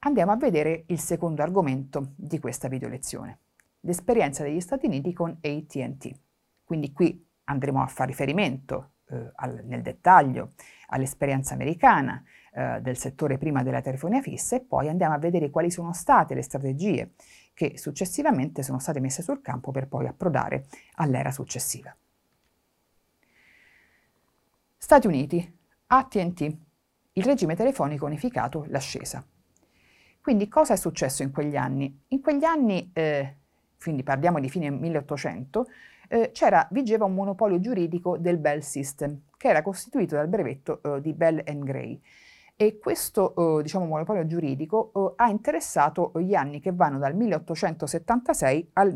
Andiamo a vedere il secondo argomento di questa video lezione, l'esperienza degli Stati Uniti con AT&T. Quindi qui andremo a fare riferimento nel dettaglio all'esperienza americana del settore prima della telefonia fissa, e poi andiamo a vedere quali sono state le strategie che successivamente sono state messe sul campo per poi approdare all'era successiva. Stati Uniti, AT&T, il regime telefonico unificato, l'ascesa. Quindi cosa è successo in quegli anni? In quegli anni, quindi parliamo di fine 1800, vigeva un monopolio giuridico del Bell System, che era costituito dal brevetto di Bell & Gray. E questo monopolio giuridico ha interessato gli anni che vanno dal 1876 al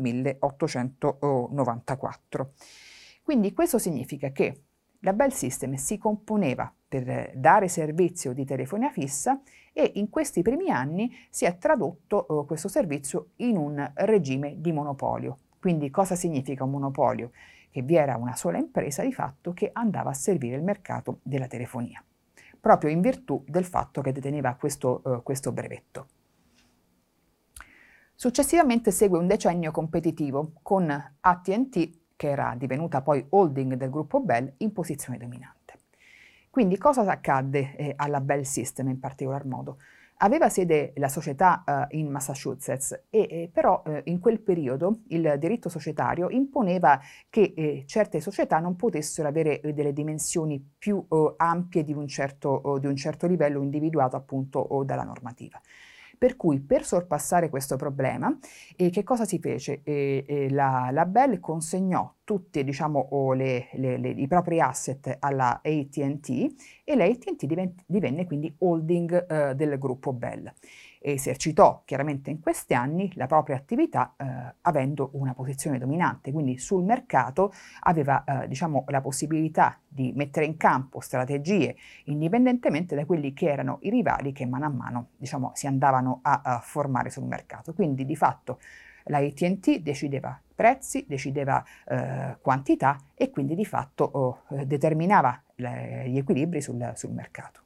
1894. Quindi questo significa che la Bell System si componeva per dare servizio di telefonia fissa, e in questi primi anni si è tradotto questo servizio in un regime di monopolio. Quindi cosa significa un monopolio? Che vi era una sola impresa di fatto che andava a servire il mercato della telefonia, proprio in virtù del fatto che deteneva questo brevetto. Successivamente segue un decennio competitivo con AT&T, che era divenuta poi holding del gruppo Bell, in posizione dominante. Quindi cosa accadde alla Bell System in particolar modo? Aveva sede la società in Massachusetts, però in quel periodo il diritto societario imponeva che certe società non potessero avere delle dimensioni più ampie di un certo livello individuato appunto dalla normativa. Per cui, per sorpassare questo problema, che cosa si fece? La Bell consegnò tutti i propri asset alla AT&T, e la AT&T divenne quindi holding del gruppo Bell. E esercitò chiaramente in questi anni la propria attività avendo una posizione dominante, quindi sul mercato aveva la possibilità di mettere in campo strategie indipendentemente da quelli che erano i rivali che mano a mano si andavano a formare sul mercato. Quindi di fatto la AT&T decideva prezzi, decideva quantità, e quindi di fatto determinava gli equilibri sul mercato.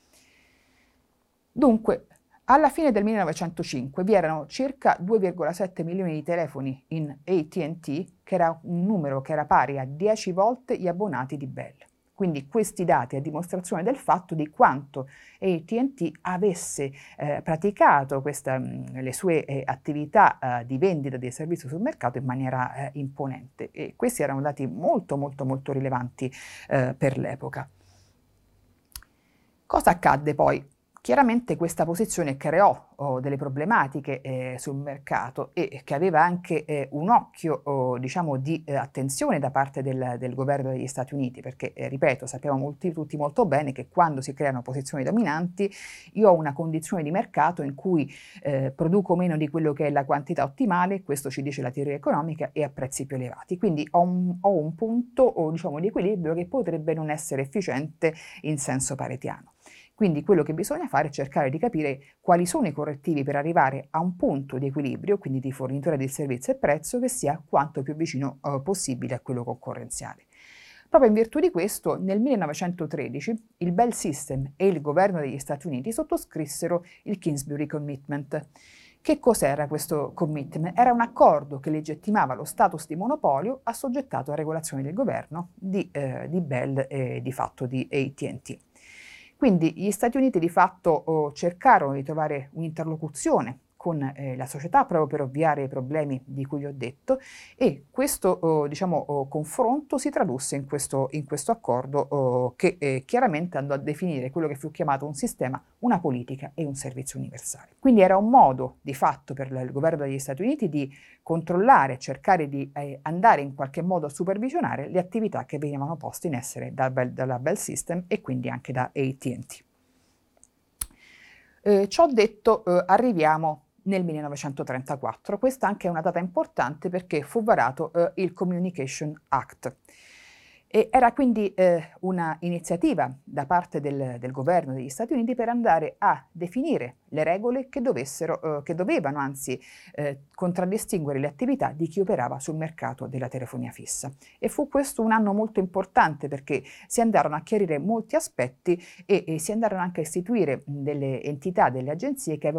Dunque, alla fine del 1905 vi erano circa 2,7 milioni di telefoni in AT&T, che era un numero che era pari a 10 volte gli abbonati di Bell. Quindi questi dati a dimostrazione del fatto di quanto AT&T avesse praticato le sue attività di vendita dei servizi sul mercato in maniera imponente, e questi erano dati molto rilevanti per l'epoca. Cosa accadde poi? Chiaramente questa posizione creò delle problematiche sul mercato, e che aveva anche un occhio di attenzione da parte del governo degli Stati Uniti, perché ripeto, sappiamo tutti molto bene che quando si creano posizioni dominanti io ho una condizione di mercato in cui produco meno di quello che è la quantità ottimale, questo ci dice la teoria economica, e a prezzi più elevati. Quindi ho un punto di equilibrio che potrebbe non essere efficiente in senso paretiano. Quindi quello che bisogna fare è cercare di capire quali sono i correttivi per arrivare a un punto di equilibrio, quindi di fornitore del servizio e prezzo, che sia quanto più vicino possibile a quello concorrenziale. Proprio in virtù di questo, nel 1913 il Bell System e il governo degli Stati Uniti sottoscrissero il Kingsbury Commitment. Che cos'era questo commitment? Era un accordo che legittimava lo status di monopolio assoggettato a regolazioni del governo di Bell e di fatto di AT&T. Quindi gli Stati Uniti di fatto cercarono di trovare un'interlocuzione con la società proprio per ovviare ai problemi di cui vi ho detto, e questo confronto si tradusse in questo accordo che chiaramente andò a definire quello che fu chiamato un sistema, una politica e un servizio universale. Quindi era un modo di fatto per il governo degli Stati Uniti di controllare, cercare di andare in qualche modo a supervisionare le attività che venivano poste in essere dalla Bell System e quindi anche da AT&T. Ciò detto, arriviamo nel 1934. Questa anche è una data importante perché fu varato il Communication Act. E era quindi una iniziativa da parte del governo degli Stati Uniti per andare a definire le regole che dovevano anzi contraddistinguere le attività di chi operava sul mercato della telefonia fissa. E fu questo un anno molto importante perché si andarono a chiarire molti aspetti e si andarono anche a istituire delle entità, delle agenzie che avevano